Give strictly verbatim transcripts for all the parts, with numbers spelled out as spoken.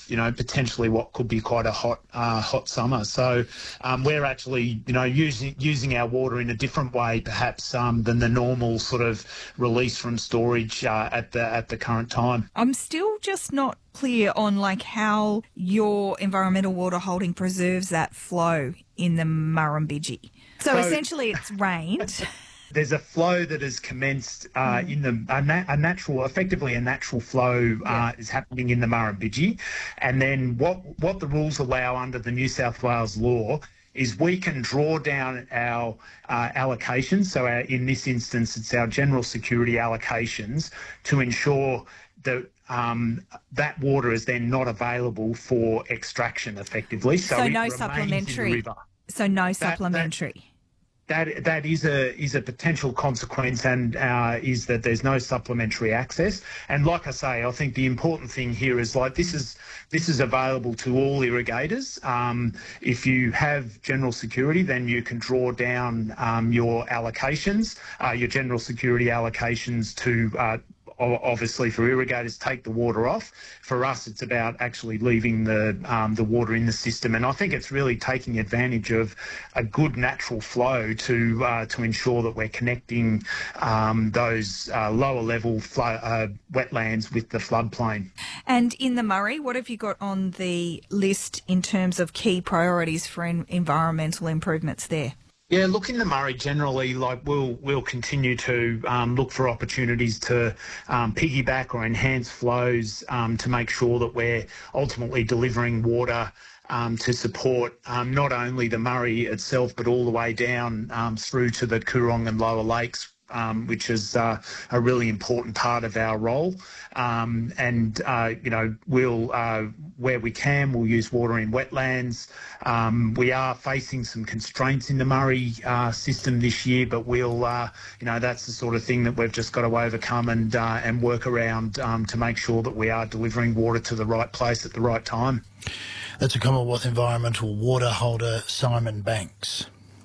you know, potentially what could be quite a hot uh, hot summer. So um, we're actually, you know, using using our water in a different way, perhaps, um, than the normal sort of release from storage uh, at the at the current time. I'm still just not clear on like how your environmental water holding preserves that flow in the Murrumbidgee. So, so essentially it's rained. There's a flow that has commenced uh, mm. in the a, na- a natural, effectively a natural flow uh, yeah. is happening in the Murrumbidgee, and then what what the rules allow under the New South Wales law is we can draw down our uh, allocations. So our, in this instance, it's our general security allocations to ensure that um, that water is then not available for extraction effectively. So, so it no remains supplementary. in the river. So no that, supplementary. That, That that is a is a potential consequence, and uh, is that there's no supplementary access. And like I say, I think the important thing here is like this is this is available to all irrigators. Um, if you have general security, then you can draw down um, your allocations, uh, your general security allocations to. Uh, Obviously, for irrigators, take the water off. For us, it's about actually leaving the um, the water in the system, and I think it's really taking advantage of a good natural flow to uh, to ensure that we're connecting um, those uh, lower level flow, uh, wetlands with the floodplain. And in the Murray, what have you got on the list in terms of key priorities for en- environmental improvements there? Yeah, look, in the Murray generally, like we'll we'll continue to um, look for opportunities to um, piggyback or enhance flows um, to make sure that we're ultimately delivering water um, to support um, not only the Murray itself, but all the way down um, through to the Coorong and Lower Lakes, um, which is uh, a really important part of our role. Um, and, uh, you know, we'll, uh, where we can, we'll use water in wetlands. Um, we are facing some constraints in the Murray uh, system this year, but we'll, uh, you know, that's the sort of thing that we've just got to overcome and, uh, and work around um, to make sure that we are delivering water to the right place at the right time. That's a Commonwealth Environmental Water holder, Simon Banks.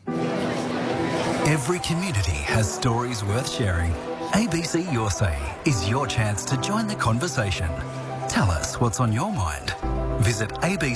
Every community has stories worth sharing. A B C Your Say is your chance to join the conversation. Tell us what's on your mind. Visit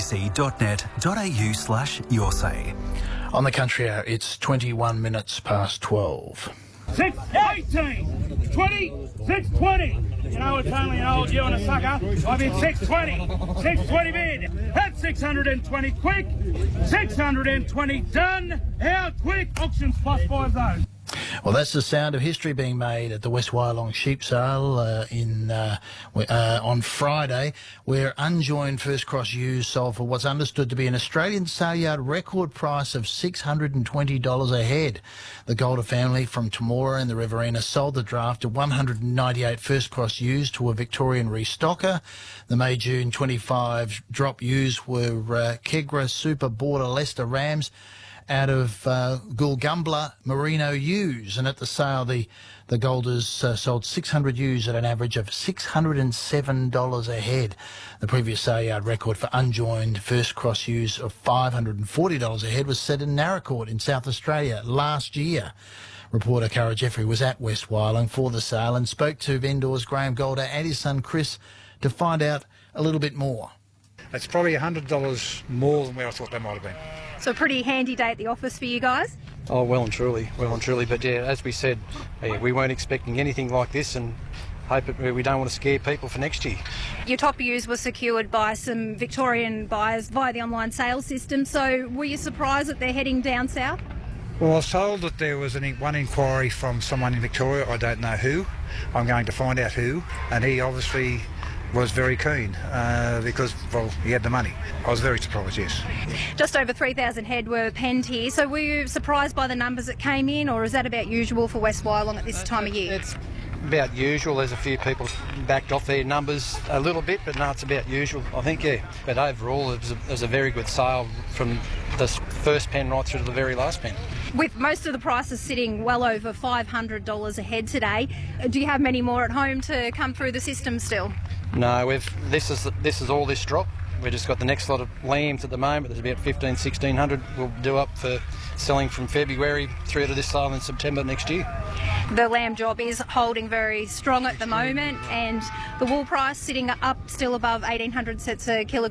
abc.net.au slash your say. On the country hour, it's twenty-one minutes past twelve. six eighteen, twenty, six twenty. You know, it's only an old you and a sucker. I bid six twenty, six twenty bid. That's six hundred twenty quick, six hundred twenty done. How quick? Auctions plus five zone. Well, that's the sound of history being made at the West Wyalong Sheep Sale uh, in uh, uh, on Friday, where unjoined First Cross ewes sold for what's understood to be an Australian sale yard record price of six hundred twenty dollars a head. The Golder family from Temora in the Riverina sold the draft of one hundred ninety-eight First Cross ewes to a Victorian restocker. The May June twenty-five drop ewes were uh, Kegra Super Border Leicester Rams out of uh, Gulgumbla Merino ewes, and at the sale the the Golders uh, sold six hundred ewes at an average of six hundred seven dollars a head. The previous sale yard record for unjoined First Cross ewes of five hundred forty dollars a head was set in Naracoorte in South Australia last year. Reporter Cara Jeffrey was at West Wyalong for the sale and spoke to vendors Graham Golder and his son Chris to find out a little bit more. It's probably one hundred dollars more than where I thought they might have been. So a pretty handy day at the office for you guys? Oh, well and truly, well and truly. But yeah, as we said, yeah, we weren't expecting anything like this, and hope it, we don't want to scare people for next year. Your top ewes were secured by some Victorian buyers via the online sales system, so were you surprised that they're heading down south? Well, I was told that there was an, one inquiry from someone in Victoria, I don't know who. I'm going to find out who, and he obviously was very keen uh, because, well, he had the money. I was very surprised, yes. Just over three thousand head were penned here, so were you surprised by the numbers that came in, or is that about usual for West Wyalong at this time of year? It's about usual. There's a few people backed off their numbers a little bit, but no, it's about usual, I think, yeah. But overall, it was a, it was a very good sale from the first pen right through to the very last pen. With most of the prices sitting well over five hundred dollars a head today, do you have many more at home to come through the system still? No, we've this is this is all this drop. We've just got the next lot of lambs at the moment. There's about fifteen, sixteen hundred we'll do up for selling from February through to this sale in September next year. The lamb job is holding very strong at the moment, and the wool price sitting up still above eighteen hundred cents a kilogram.